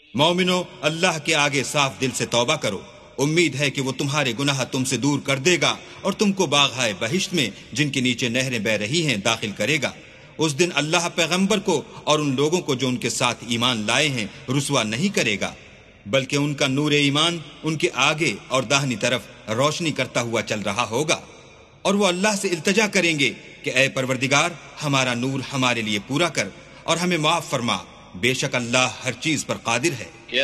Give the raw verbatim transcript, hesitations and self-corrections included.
मोमिनो, अल्लाह के आगे साफ दिल से तौबा करो। उम्मीद है कि वो तुम्हारे गुनाह तुमसे दूर कर देगा और तुमको बाग़-ए बहिश्त में, जिनके नीचे नहरें बह रही हैं, दाखिल करेगा। उस दिन अल्लाह पैगंबर को और उन लोगों को जो उनके साथ ईमान लाए हैं रुसवा नहीं करेगा, बल्कि उनका नूर ईमान उनके आगे और दाहिनी तरफ रोशनी करता हुआ चल रहा होगा। और वो अल्लाह से इल्तजा करेंगे कि ऐ परवरदिगार, हमारा नूर हमारे लिए पूरा कर और हमें माफ फरमा। बेशक अल्लाह हर चीज पर कादिर है।